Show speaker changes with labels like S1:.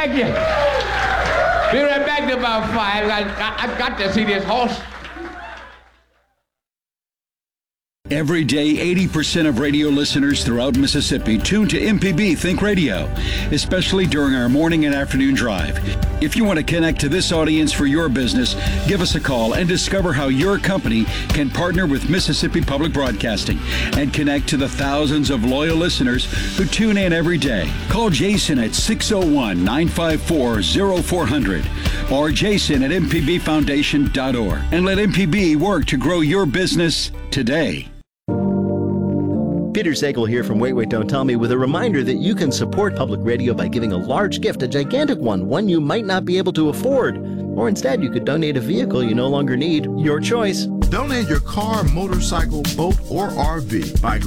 S1: back here. Be right back in about 5. I got to see this horse.
S2: Every day, 80% of radio listeners throughout Mississippi tune to MPB Think Radio, especially during our morning and afternoon drive. If you want to connect to this audience for your business, give us a call and discover how your company can partner with Mississippi Public Broadcasting and connect to the thousands of loyal listeners who tune in every day. Call Jason at 601-954-0400 or jason at mpbfoundation.org and let MPB work to grow your business today.
S3: Peter Sagal here from Wait, Don't Tell Me with a reminder that you can support public radio by giving a large gift, a gigantic one you might not be able to afford. Or instead, you could donate a vehicle you no longer need. Your choice.
S4: Donate your car, motorcycle, boat, or RV by